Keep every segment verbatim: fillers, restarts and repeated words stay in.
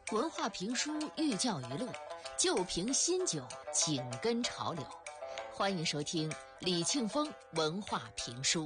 文化评书寓教于乐，旧瓶新酒，紧跟潮流。欢迎收听李庆峰文化评书。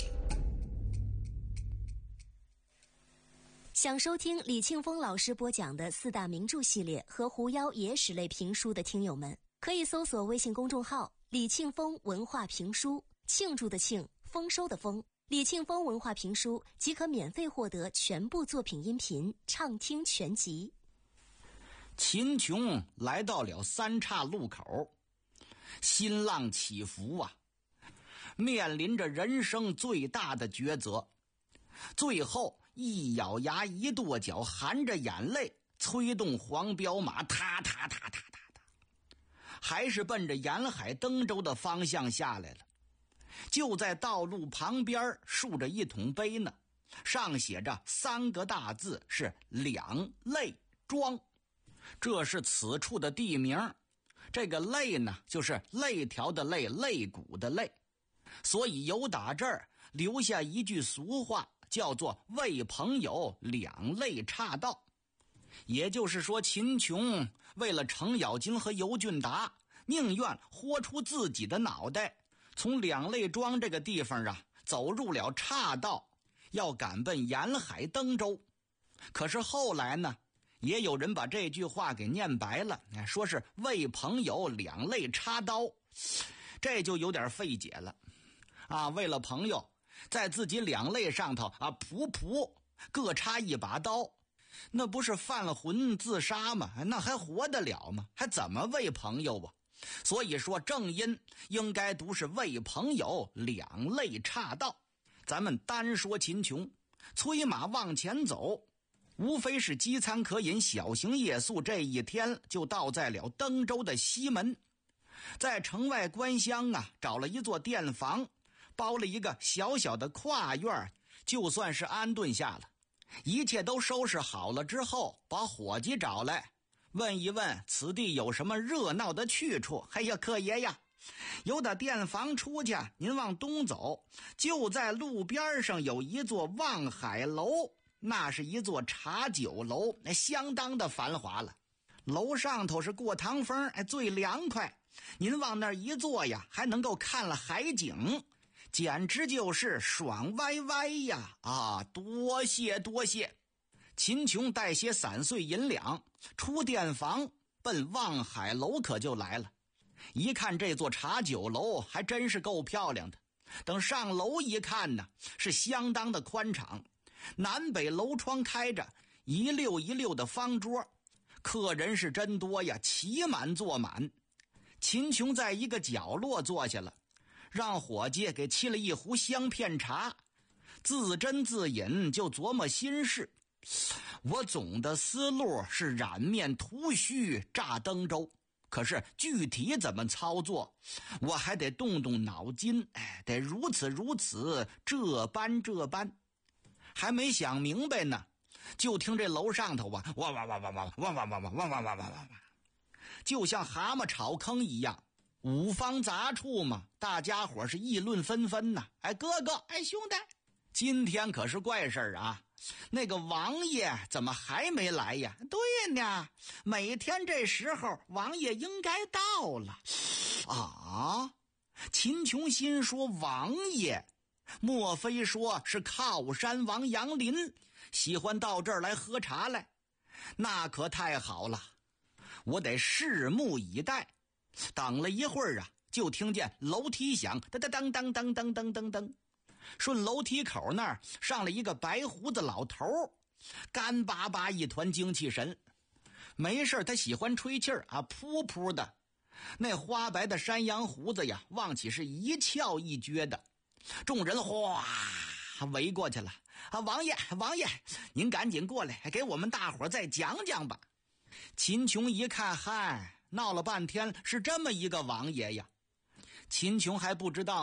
想收听李庆峰老师播讲的四大名著系列和狐妖野史类评书的听友们，可以搜索微信公众号李庆峰文化评书，庆祝的庆，丰收的丰，李庆峰文化评书即可免费获得全部作品音频畅听全集。 秦琼来到了三岔路口，心浪起伏啊，面临着人生最大的抉择。最后一咬牙一跺脚，含着眼泪催动黄骠马，踏踏踏踏踏踏，还是奔着沿海登州的方向下来了。就在道路旁边竖着一桶碑呢，上写着三个大字，是两肋庄。这是此处的地名，这个肋呢就是肋条的肋，肋骨的肋，所以由打这儿留下一句俗话，叫做为朋友两肋插刀。也就是说，秦琼为了程咬金和尤俊达，宁愿豁出自己的脑袋，从两肋庄这个地方啊走入了岔道，要赶奔沿海登州。可是后来呢，也有人把这句话给念白了，说是为朋友两肋插刀，这就有点费解了啊！为了朋友，在自己两肋上头啊，噗噗各插一把刀，那不是犯浑自杀吗？那还活得了吗？还怎么为朋友啊？所以说正音应该读是为朋友两肋插刀。咱们单说秦琼，催马往前走，无非是饥餐渴饮，小行夜宿，这一天就到在了登州的西门。在城外官乡啊，找了一座店房，包了一个小小的跨院，就算是安顿下了。一切都收拾好了之后，把伙计找来，问一问此地有什么热闹的去处。哎呀，客爷呀，由打店房出去，您往东走，就在路边上有一座望海楼，那是一座茶酒楼，相当的繁华了。楼上头是过堂风，哎，最凉快。您往那儿一坐呀，还能够看了海景，简直就是爽歪歪呀！啊，多谢多谢。秦琼带些散碎银两，出店房奔望海楼可就来了。一看这座茶酒楼还真是够漂亮的，等上楼一看呢，是相当的宽敞，南北楼窗开着，一溜一溜的方桌，客人是真多呀，骑满坐满。秦琼在一个角落坐下了，让伙计给沏了一壶香片茶，自斟自饮，就琢磨心事。我总的思路是染面涂须炸登州，可是具体怎么操作，我还得动动脑筋，哎，得如此如此，这般这般，还没想明白呢，就听这楼上头啊，哇哇哇哇哇哇哇哇哇哇哇哇哇哇哇，就像蛤蟆炒坑一样，五方杂处嘛，大家伙是议论纷纷呐。哎，哥哥，哎，兄弟，今天可是怪事儿啊！那个王爷怎么还没来呀？对呢，每天这时候王爷应该到了啊。秦琼心说，王爷莫非说是靠山王杨林喜欢到这儿来喝茶来？那可太好了，我得拭目以待。等了一会儿啊，就听见楼梯响，噔噔噔噔噔噔噔噔，顺楼梯口那儿上了一个白胡子老头，干巴巴一团精气神。没事他喜欢吹气儿啊，噗噗的，那花白的山羊胡子呀，望起是一翘一撅的。众人哗围过去了啊！王爷，王爷，您赶紧过来，给我们大伙再讲讲吧。秦琼一看，嗨，闹了半天是这么一个王爷呀。秦琼还不知道